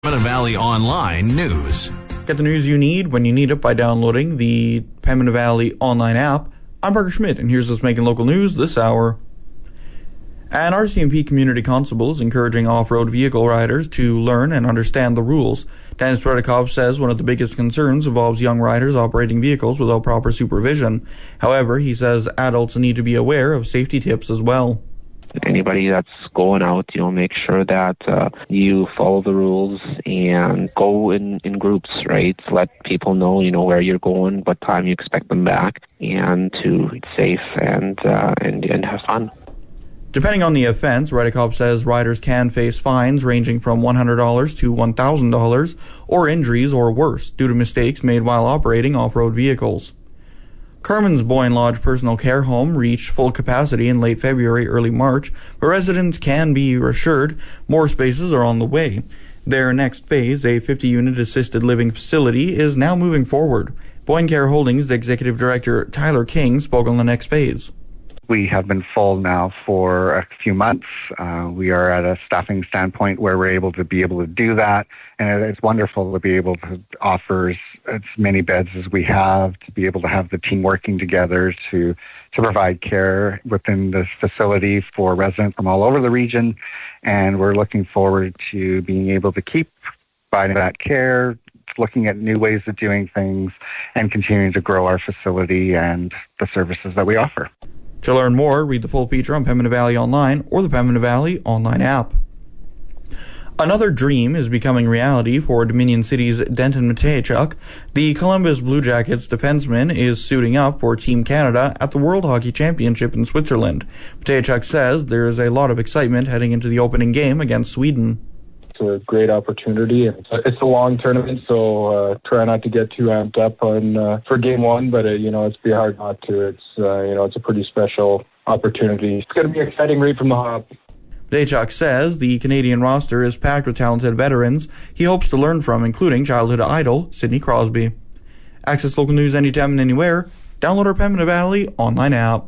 Pembina Valley Online News. Get the news you need when you need it by downloading the Pembina Valley Online app. I'm Parker Schmidt, and here's what's making local news this hour. An RCMP community constable is encouraging off-road vehicle riders to learn and understand the rules. Dennis Redekop says one of the biggest concerns involves young riders operating vehicles without proper supervision. However, he says adults need to be aware of safety tips as well. Anybody that's going out, make sure that you follow the rules and go in groups, right? Let people know, where you're going, what time you expect them back, and to be safe and have fun. Depending on the offense, Redekop says riders can face fines ranging from $100 to $1,000 or injuries or worse due to mistakes made while operating off-road vehicles. Carmen's Boyne Lodge personal care home reached full capacity in late February, early March, but residents can be assured more spaces are on the way. Their next phase, a 50-unit assisted living facility, is now moving forward. Boyne Care Holdings Executive Director Tyler King spoke on the next phase. We have been full now for a few months. We are at a staffing standpoint where we're able to do that. And it's wonderful to be able to offer as many beds as we have, to be able to have the team working together to provide care within this facility for residents from all over the region. And we're looking forward to being able to keep providing that care, looking at new ways of doing things, and continuing to grow our facility and the services that we offer. To learn more, read the full feature on Pembina Valley Online or the Pembina Valley Online app. Another dream is becoming reality for Dominion City's Denton Mateychuk. The Columbus Blue Jackets defenseman is suiting up for Team Canada at the World Hockey Championship in Switzerland. Mateychuk says there is a lot of excitement heading into the opening game against Sweden. It's a great opportunity. It's a long tournament, so try not to get too amped up for game one, but it's be hard not to. It's a pretty special opportunity. It's going to be exciting right from the hop. Mateychuk says the Canadian roster is packed with talented veterans he hopes to learn from, including childhood idol Sidney Crosby. Access local news anytime and anywhere. Download our Pembina Valley Online app.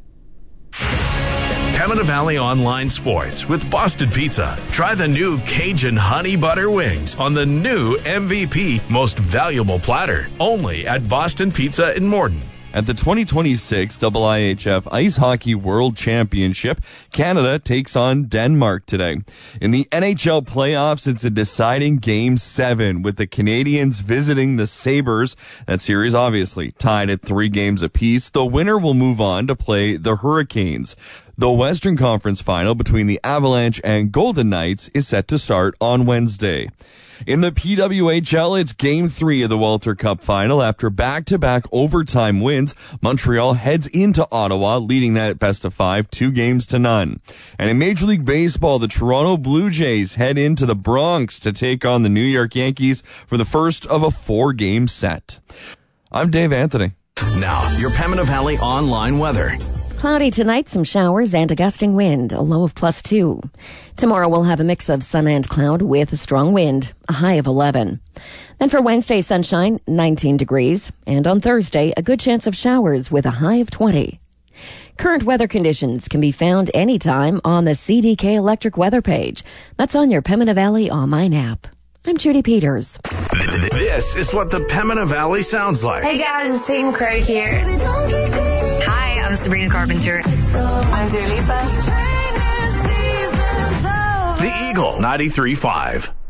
Pembina Valley Online Sports with Boston Pizza. Try the new Cajun Honey Butter Wings on the new MVP Most Valuable Platter. Only at Boston Pizza in Morden. At the 2026 IIHF Ice Hockey World Championship, Canada takes on Denmark today. In the NHL playoffs, it's a deciding Game 7 with the Canadians visiting the Sabres. That series obviously tied at 3 games apiece. The winner will move on to play the Hurricanes. The Western Conference final between the Avalanche and Golden Knights is set to start on Wednesday. In the PWHL, it's Game 3 of the Walter Cup final. After back-to-back overtime wins, Montreal heads into Ottawa, leading that best-of-5, 2-0. And in Major League Baseball, the Toronto Blue Jays head into the Bronx to take on the New York Yankees for the first of a 4-game set. I'm Dave Anthony. Now, your Pembina Valley Online weather. Cloudy tonight, some showers and a gusting wind, a low of +2. Tomorrow we'll have a mix of sun and cloud with a strong wind, a high of 11. Then for Wednesday, sunshine, 19 degrees. And on Thursday, a good chance of showers with a high of 20. Current weather conditions can be found anytime on the CDK Electric weather page. That's on your Pembina Valley Online app. I'm Judy Peters. This is what the Pembina Valley sounds like. Hey guys, it's Tatum Craig here. Hi, I'm Sabrina Carpenter. I'm Dua Lipa. The Eagle 93.5.